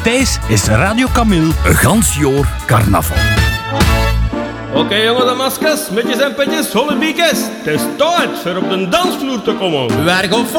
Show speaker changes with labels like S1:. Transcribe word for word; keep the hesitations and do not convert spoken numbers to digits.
S1: Pees is Radio Camille een gans jaar carnaval.
S2: Oké okay, jongen, de maskers, metjes en petjes, holle biekes. Het is tijd voor op de dansvloer te komen.
S3: Waar komt